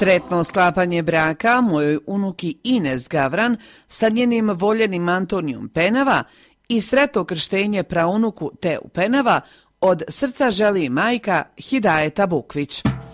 Sretno sklapanje braka mojoj unuki Ines Gavran sa njenim voljenim Antonijom Penava i sretno krštenje praunuku Teu Penava od srca želi majka Hidajeta Bukvić.